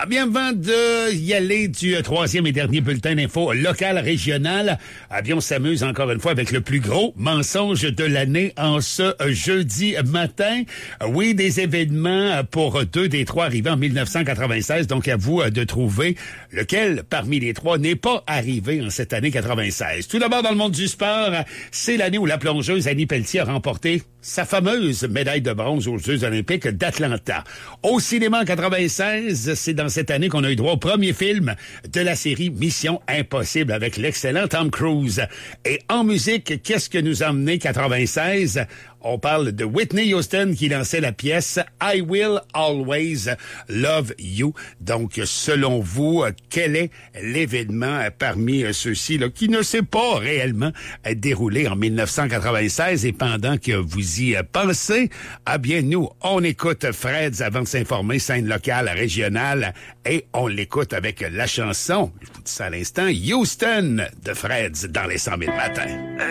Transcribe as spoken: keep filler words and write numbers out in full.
Ah bien, avant de y aller du euh, troisième et dernier bulletin d'info local, régional, ah bien, on s'amuse encore une fois avec le plus gros mensonge de l'année en ce euh, jeudi matin. Euh, oui, des événements euh, pour deux des trois arrivés en mille neuf cent quatre-vingt-seize, donc à vous euh, de trouver lequel parmi les trois n'est pas arrivé en cette année quatre-vingt-seize. Tout d'abord, dans le monde du sport, c'est l'année où la plongeuse Annie Pelletier a remporté sa fameuse médaille de bronze aux Jeux olympiques d'Atlanta. Au cinéma en quatre-vingt-seize, c'est dans cette année qu'on a eu droit au premier film de la série Mission Impossible avec l'excellent Tom Cruise. Et en musique, qu'est-ce que nous a amené quatre-vingt-seize? On parle de Whitney Houston qui lançait la pièce I Will Always Love You. Donc, selon vous, quel est l'événement parmi ceux-ci là, qui ne s'est pas réellement déroulé en mille neuf cent quatre-vingt-seize? Et pendant que vous y pensez, ah bien, nous, on écoute Freds avant de s'informer, scène locale, régionale, et on l'écoute avec la chanson, je vous dis ça à l'instant, Houston de Freds dans les cent mille matins.